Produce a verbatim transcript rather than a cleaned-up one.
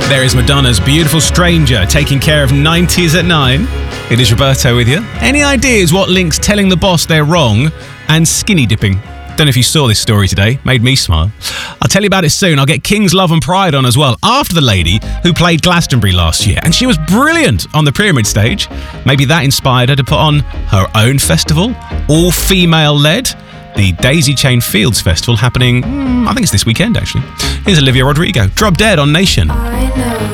There is Madonna's Beautiful Stranger taking care of nineties at nine. It is Roberto with you. Any ideas what links telling the boss they're wrong and skinny dipping? Don't know if you saw this story today. Made me smile. I'll tell you about it soon. I'll get King's Love and Pride on as well, after the lady who played Glastonbury last year. And she was brilliant on the Pyramid stage. Maybe that inspired her to put on her own festival, all female-led. The Daisy Chain Fields Festival happening, mm, I think it's this weekend, actually. Here's Olivia Rodrigo. Drop Dead on Nation. I know